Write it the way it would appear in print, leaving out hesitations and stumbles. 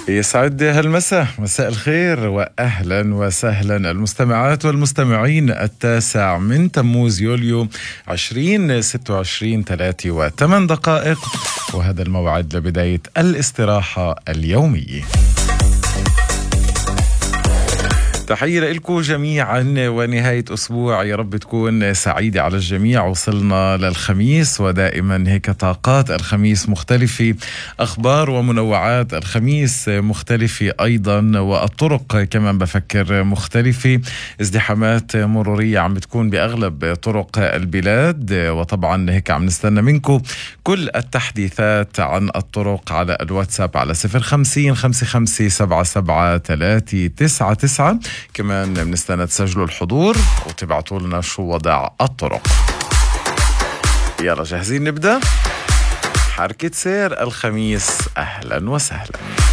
يسعد هالمساء، مساء الخير وأهلا وسهلا المستمعات والمستمعين. 9 من تموز يوليو 2026 3 و8 دقائق، وهذا الموعد لبداية الاستراحة اليومية. تحية لكم جميعا ونهاية أسبوع يا رب تكون سعيدة على الجميع. وصلنا للخميس ودائما هيك طاقات الخميس مختلفة، أخبار ومنوعات الخميس مختلفة أيضا، والطرق كمان بفكر مختلفة. ازدحامات مرورية عم بتكون بأغلب طرق البلاد، وطبعا هيك عم نستنى منكم كل التحديثات عن الطرق على الواتساب على 050-55-77-399. كمان بنستنى تسجلوا الحضور وتبعتوا لنا شو وضع الطرق. يلا جاهزين نبدأ حركة سير الخميس. أهلا وسهلا.